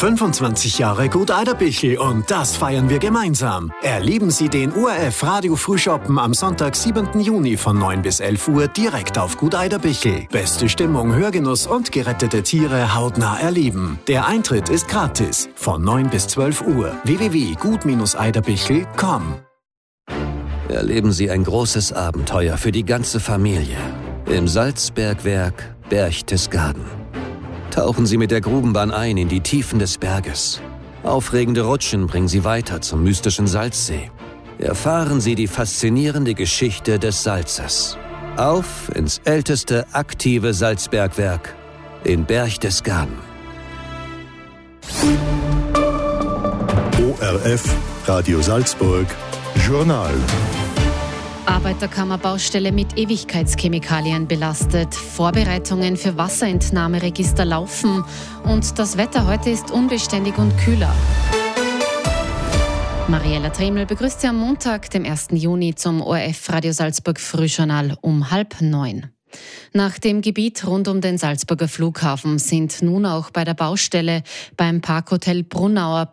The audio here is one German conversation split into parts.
25 Jahre Gut Eiderbichl und das feiern wir gemeinsam. Erleben Sie den ORF Radio Frühschoppen am Sonntag, 7. Juni von 9 bis 11 Uhr direkt auf Gut Eiderbichl. Beste Stimmung, Hörgenuss und gerettete Tiere hautnah erleben. Der Eintritt ist gratis von 9 bis 12 Uhr. www.gut-eiderbichl.com. Erleben Sie ein großes Abenteuer für die ganze Familie im Salzbergwerk Berchtesgaden. Tauchen Sie mit der Grubenbahn ein in die Tiefen des Berges. Aufregende Rutschen bringen Sie weiter zum mystischen Salzsee. Erfahren Sie die faszinierende Geschichte des Salzes. Auf ins älteste aktive Salzbergwerk in Berchtesgaden. ORF Radio Salzburg Journal. Arbeiterkammerbaustelle mit Ewigkeitschemikalien belastet. Vorbereitungen für Wasserentnahmeregister laufen. Und das Wetter heute ist unbeständig und kühler. Mariella Tremel begrüßt Sie am Montag, dem 1. Juni, zum ORF Radio Salzburg Frühjournal um 8:30. Nach dem Gebiet rund um den Salzburger Flughafen sind nun auch bei der Baustelle beim Parkhotel Brunauer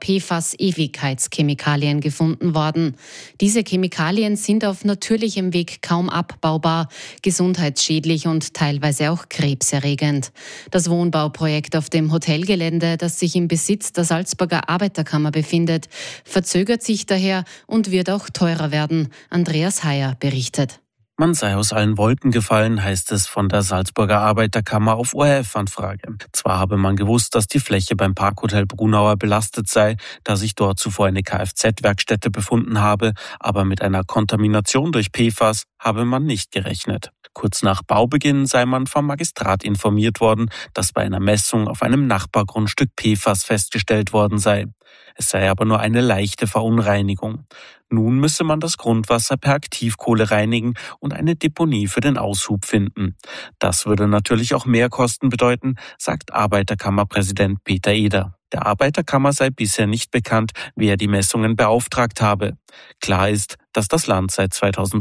PFAS-Ewigkeitschemikalien gefunden worden. Diese Chemikalien sind auf natürlichem Weg kaum abbaubar, gesundheitsschädlich und teilweise auch krebserregend. Das Wohnbauprojekt auf dem Hotelgelände, das sich im Besitz der Salzburger Arbeiterkammer befindet, verzögert sich daher und wird auch teurer werden. Andreas Heyer berichtet. Man sei aus allen Wolken gefallen, heißt es von der Salzburger Arbeiterkammer auf ORF-Anfrage. Zwar habe man gewusst, dass die Fläche beim Parkhotel Brunauer belastet sei, da sich dort zuvor eine Kfz-Werkstätte befunden habe, aber mit einer Kontamination durch PFAS habe man nicht gerechnet. Kurz nach Baubeginn sei man vom Magistrat informiert worden, dass bei einer Messung auf einem Nachbargrundstück PFAS festgestellt worden sei. Es sei aber nur eine leichte Verunreinigung. Nun müsse man das Grundwasser per Aktivkohle reinigen und eine Deponie für den Aushub finden. Das würde natürlich auch Mehrkosten bedeuten, sagt Arbeiterkammerpräsident Peter Eder. Der Arbeiterkammer sei bisher nicht bekannt, wer die Messungen beauftragt habe. Klar ist, dass das Land seit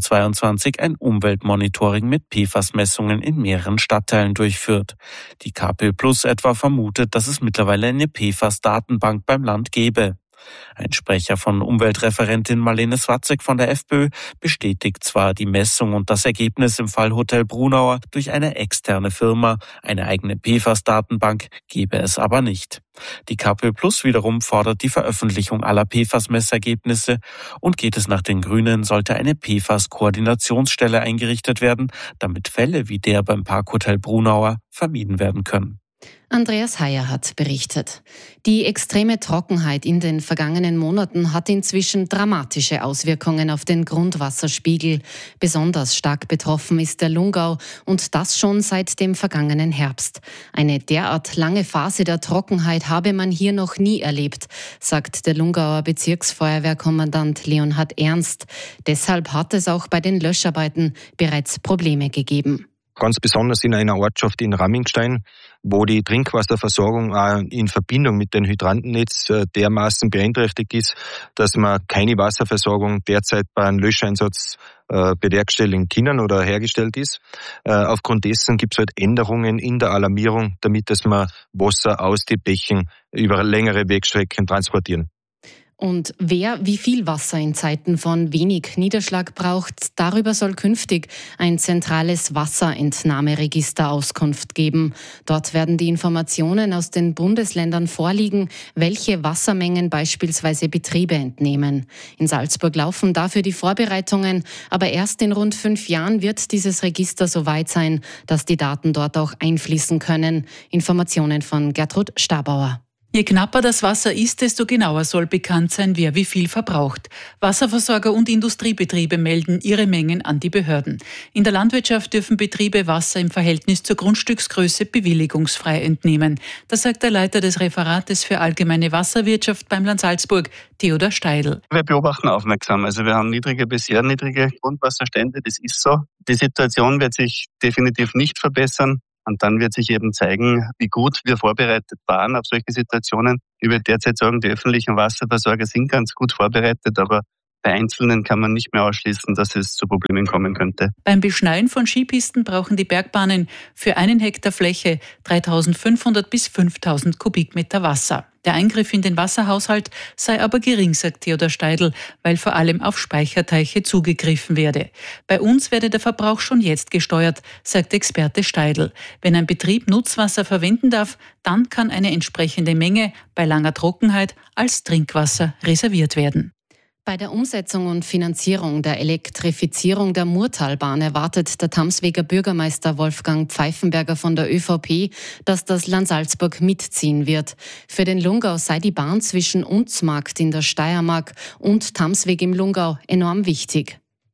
2022 ein Umweltmonitoring mit PFAS-Messungen in mehreren Stadtteilen durchführt. Die KPÖ Plus etwa vermutet, dass es mittlerweile eine PFAS-Datenbank beim Land gebe. Ein Sprecher von Umweltreferentin Marlene Swatzek von der FPÖ bestätigt zwar die Messung und das Ergebnis im Fall Hotel Brunauer durch eine externe Firma, eine eigene PFAS-Datenbank gebe es aber nicht. Die KPÖ Plus wiederum fordert die Veröffentlichung aller PFAS-Messergebnisse und geht es nach den Grünen, sollte eine PFAS-Koordinationsstelle eingerichtet werden, damit Fälle wie der beim Parkhotel Brunauer vermieden werden können. Andreas Heyer hat berichtet. Die extreme Trockenheit in den vergangenen Monaten hat inzwischen dramatische Auswirkungen auf den Grundwasserspiegel. Besonders stark betroffen ist der Lungau und das schon seit dem vergangenen Herbst. Eine derart lange Phase der Trockenheit habe man hier noch nie erlebt, sagt der Lungauer Bezirksfeuerwehrkommandant Leonhard Ernst. Deshalb hat es auch bei den Löscharbeiten bereits Probleme gegeben. Ganz besonders in einer Ortschaft in Rammingstein, wo die Trinkwasserversorgung auch in Verbindung mit dem Hydrantennetz dermaßen beeinträchtigt ist, dass man keine Wasserversorgung derzeit bei einem Löscheinsatz bewerkstelligen können oder hergestellt ist. Aufgrund dessen gibt es halt Änderungen in der Alarmierung, damit dass man Wasser aus den Bächen über längere Wegstrecken transportieren. Und wer wie viel Wasser in Zeiten von wenig Niederschlag braucht, darüber soll künftig ein zentrales Wasserentnahmeregister Auskunft geben. Dort werden die Informationen aus den Bundesländern vorliegen, welche Wassermengen beispielsweise Betriebe entnehmen. In Salzburg laufen dafür die Vorbereitungen, aber erst in rund 5 Jahren wird dieses Register so weit sein, dass die Daten dort auch einfließen können. Informationen von Gertrud Stabauer. Je knapper das Wasser ist, desto genauer soll bekannt sein, wer wie viel verbraucht. Wasserversorger und Industriebetriebe melden ihre Mengen an die Behörden. In der Landwirtschaft dürfen Betriebe Wasser im Verhältnis zur Grundstücksgröße bewilligungsfrei entnehmen. Das sagt der Leiter des Referates für allgemeine Wasserwirtschaft beim Land Salzburg, Theodor Steidl. Wir beobachten aufmerksam. Also wir haben niedrige bis sehr niedrige Grundwasserstände, das ist so. Die Situation wird sich definitiv nicht verbessern. Und dann wird sich eben zeigen, wie gut wir vorbereitet waren auf solche Situationen. Ich würde derzeit sagen, die öffentlichen Wasserversorger sind ganz gut vorbereitet, aber Bei Einzelnen kann man nicht mehr ausschließen, dass es zu Problemen kommen könnte. Beim Beschneien von Skipisten brauchen die Bergbahnen für 1 Hektar Fläche 3.500 bis 5.000 Kubikmeter Wasser. Der Eingriff in den Wasserhaushalt sei aber gering, sagt Theodor Steidl, weil vor allem auf Speicherteiche zugegriffen werde. Bei uns werde der Verbrauch schon jetzt gesteuert, sagt Experte Steidl. Wenn ein Betrieb Nutzwasser verwenden darf, dann kann eine entsprechende Menge bei langer Trockenheit als Trinkwasser reserviert werden. Bei der Umsetzung und Finanzierung der Elektrifizierung der Murtalbahn erwartet der Tamsveger Bürgermeister Wolfgang Pfeifenberger von der ÖVP, dass das Land Salzburg mitziehen wird. Für den Lungau sei die Bahn zwischen Unzmarkt in der Steiermark und Tamsveg im Lungau enorm wichtig.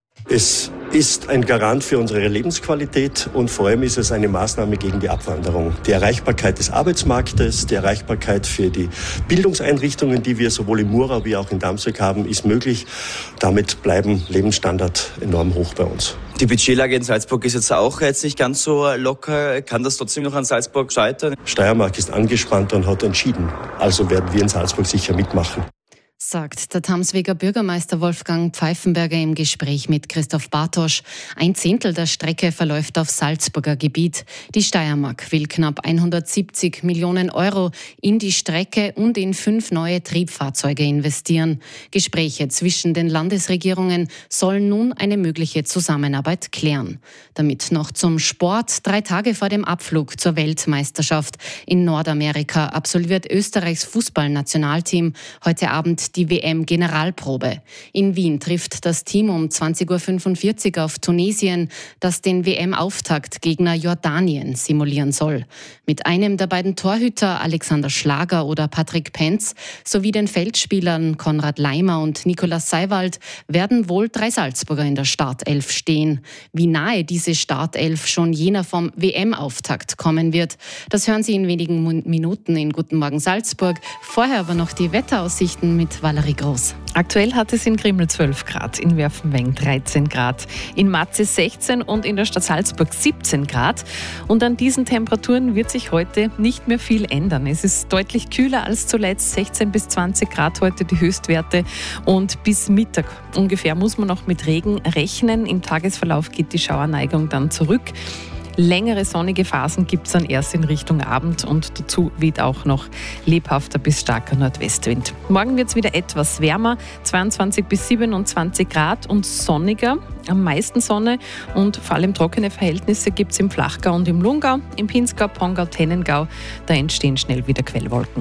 Es ist ein Garant für unsere Lebensqualität und vor allem ist es eine Maßnahme gegen die Abwanderung. Die Erreichbarkeit des Arbeitsmarktes, die Erreichbarkeit für die Bildungseinrichtungen, die wir sowohl in Murau wie auch in Tamsveg haben, ist möglich. Damit bleiben Lebensstandard enorm hoch bei uns. Die Budgetlage in Salzburg ist jetzt auch nicht ganz so locker. Kann das trotzdem noch an Salzburg scheitern? Steiermark ist angespannt und hat entschieden. Also werden wir in Salzburg sicher mitmachen, sagt der Tamsveger Bürgermeister Wolfgang Pfeifenberger im Gespräch mit Christoph Bartosch. 1/10 der Strecke verläuft auf Salzburger Gebiet. Die Steiermark will knapp 170 Millionen Euro in die Strecke und in 5 neue Triebfahrzeuge investieren. Gespräche zwischen den Landesregierungen sollen nun eine mögliche Zusammenarbeit klären. Damit noch zum Sport. 3 Tage vor dem Abflug zur Weltmeisterschaft in Nordamerika absolviert Österreichs Fußballnationalteam heute Abend die WM-Generalprobe. In Wien trifft das Team um 20.45 Uhr auf Tunesien, das den WM-Auftaktgegner Jordanien simulieren soll. Mit einem der beiden Torhüter, Alexander Schlager oder Patrick Penz, sowie den Feldspielern Konrad Leimer und Nikolaus Seiwald werden wohl 3 Salzburger in der Startelf stehen. Wie nahe diese Startelf schon jener vom WM-Auftakt kommen wird, das hören Sie in wenigen Minuten in Guten Morgen Salzburg. Vorher aber noch die Wetteraussichten mit Valerie Groß. Aktuell hat es in Grimmel 12 Grad, in Werfenweng 13 Grad, in Matze 16 und in der Stadt Salzburg 17 Grad. Und an diesen Temperaturen wird sich heute nicht mehr viel ändern. Es ist deutlich kühler als zuletzt, 16 bis 20 Grad heute die Höchstwerte. Und bis Mittag ungefähr muss man noch mit Regen rechnen. Im Tagesverlauf geht die Schauerneigung dann zurück. Längere sonnige Phasen gibt es dann erst in Richtung Abend und dazu weht auch noch lebhafter bis starker Nordwestwind. Morgen wird es wieder etwas wärmer, 22 bis 27 Grad und sonniger. Am meisten Sonne und vor allem trockene Verhältnisse gibt es im Flachgau und im Lungau, im Pinzgau, Pongau, Tennengau. Da entstehen schnell wieder Quellwolken.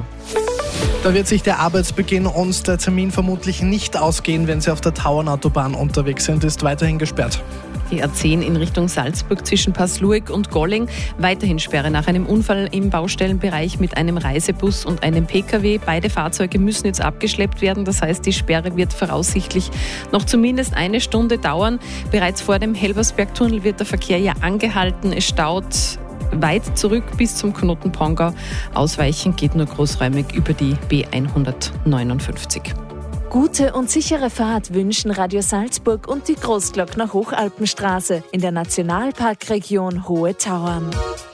Da wird sich der Arbeitsbeginn und der Termin vermutlich nicht ausgehen, wenn Sie auf der Tauernautobahn unterwegs sind, ist weiterhin gesperrt. Die A10 in Richtung Salzburg zwischen Passlueg und Golling. Weiterhin Sperre nach einem Unfall im Baustellenbereich mit einem Reisebus und einem Pkw. Beide Fahrzeuge müssen jetzt abgeschleppt werden. Das heißt, die Sperre wird voraussichtlich noch zumindest 1 Stunde dauern. Bereits vor dem Helbersbergtunnel wird der Verkehr ja angehalten. Es staut weit zurück bis zum Knoten Pongau. Ausweichen geht nur großräumig über die B159. Gute und sichere Fahrt wünschen Radio Salzburg und die Großglockner Hochalpenstraße in der Nationalparkregion Hohe Tauern.